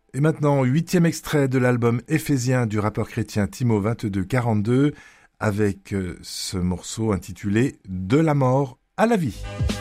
Et maintenant, 8e extrait de l'album Éphésiens du rappeur chrétien Timo 2242 avec ce morceau intitulé De la mort à la vie.